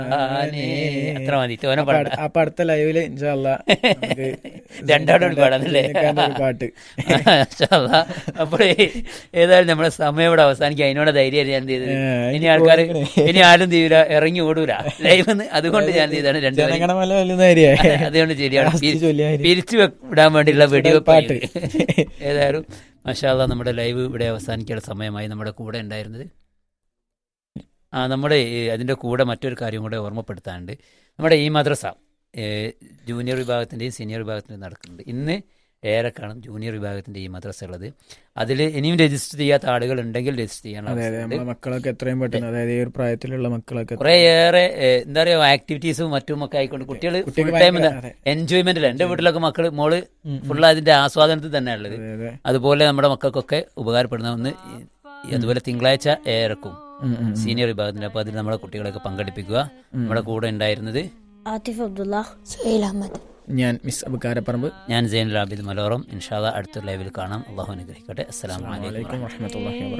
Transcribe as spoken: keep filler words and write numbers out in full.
അത്ര മതി തോനെ പാടാ. അപ്പൊ അടുത്ത ലൈവില് ഇൻഷാ അല്ലാ നമുക്ക് രണ്ടാമത് പാടാന്നല്ലേ ഒരു പാട്ട്. അപ്പോഴേ ഏതായാലും നമ്മുടെ സമയം ഇവിടെ അവസാനിക്കും. അതിനോട് ധൈര്യം ഞാൻ എന്ത് ചെയ്തത്, ഇനി ആൾക്കാർ ഇനി ആരും തീവില്ല, ഇറങ്ങി ഓടൂല ലൈവെന്ന്. അതുകൊണ്ട് ഞാൻ ചെയ്താണ് രണ്ട് അതുകൊണ്ട് ശരിയാണ് പിരിച്ചു വിടാൻ വേണ്ടിയുള്ള വെടിവെപ്പ് പാട്ട്. ഏതായാലും മാഷാ അല്ലാ നമ്മുടെ ലൈവ് ഇവിടെ അവസാനിക്കാനുള്ള സമയമായി. നമ്മുടെ കൂടെ ഉണ്ടായിരുന്നത് ആ നമ്മുടെ അതിൻ്റെ കൂടെ മറ്റൊരു കാര്യം കൂടെ ഓർമ്മപ്പെടുത്താനുണ്ട്. നമ്മുടെ ഈ മദ്രസ ജൂനിയർ വിഭാഗത്തിൻ്റെയും സീനിയർ വിഭാഗത്തിൻ്റെയും നടക്കുന്നുണ്ട്. ഇന്ന് ഏറെ കാണും ജൂനിയർ വിഭാഗത്തിൻ്റെ ഈ മദ്രസ ഉള്ളത്. അതിൽ ഇനിയും രജിസ്റ്റർ ചെയ്യാത്ത ആളുകൾ ഉണ്ടെങ്കിൽ രജിസ്റ്റർ ചെയ്യണം. മക്കളൊക്കെ എത്രയും പെട്ടെന്ന്, അതായത് ഈ ഒരു പ്രായത്തിലുള്ള മക്കളൊക്കെ കുറേയേറെ എന്താ പറയുക ആക്ടിവിറ്റീസും മറ്റും ഒക്കെ ആയിക്കൊണ്ട് കുട്ടികൾ ഫുൾ ടൈം എൻജോയ്മെന്റിൽ. എൻ്റെ വീട്ടിലൊക്കെ മക്കൾ മോള് ഫുൾ അതിന്റെ ആസ്വാദനത്തിൽ തന്നെ ഉള്ളത്. അതുപോലെ നമ്മുടെ മക്കൾക്കൊക്കെ ഉപകാരപ്പെടുന്ന ഒന്ന്. അതുപോലെ തിങ്കളാഴ്ച ഏറക്കും സീനിയർ വിഭാഗത്തിന്. അപ്പോൾ അതിൽ നമ്മുടെ കുട്ടികളൊക്കെ പങ്കെടുപ്പിക്കുക. നമ്മുടെ കൂടെ ഉണ്ടായിരുന്നത് ആതിഫ് അബ്ദുള്ള, സുഹൈൽ അഹമ്മദ്, ഞാൻ മിസ് അബുകാരപ്പറമ്പ്, ഞാൻ സൈനുൽ ആബിദ് മലോറം. ഇൻഷാ അല്ലാഹ് അടുത്ത ലൈവിൽ കാണാം. അള്ളാഹു അനുഗ്രഹിക്കട്ടെ. അസ്സലാമു അലൈക്കും വറഹ്മത്തുള്ളാഹി വബറകാതുഹു.